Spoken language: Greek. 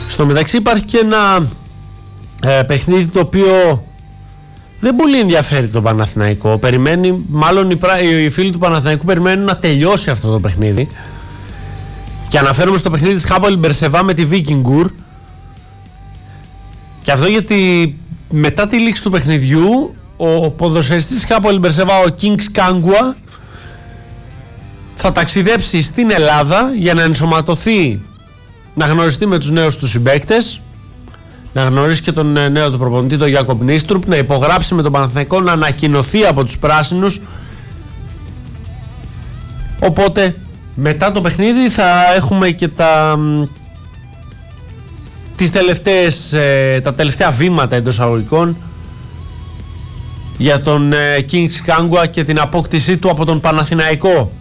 Στο μεταξύ υπάρχει και ένα παιχνίδι το οποίο δεν πολύ ενδιαφέρει τον Παναθηναϊκό. Περιμένει, μάλλον οι φίλοι του Παναθηναϊκού περιμένουν να τελειώσει αυτό το παιχνίδι. Και αναφέρομαι στο παιχνίδι της Χάπολ Μπερσεβά με τη Βίκινγκουρ. Και αυτό γιατί μετά τη λήξη του παιχνιδιού ο ποδοσφαιριστής Χάπολ Μπερσεβά, ο Kings Kangwa, θα ταξιδέψει στην Ελλάδα για να ενσωματωθεί, να γνωριστεί με τους νέους του συμπαίκτες, να γνωρίσει και τον νέο του προπονητή, τον Γιάκοπ Νίστρουπ, να υπογράψει με τον Παναθηναϊκό, να ανακοινωθεί από τους πράσινους. Οπότε μετά το παιχνίδι θα έχουμε και τα τελευταία βήματα εντός αγωγικών για τον Kings Kangwa και την απόκτησή του από τον Παναθηναϊκό.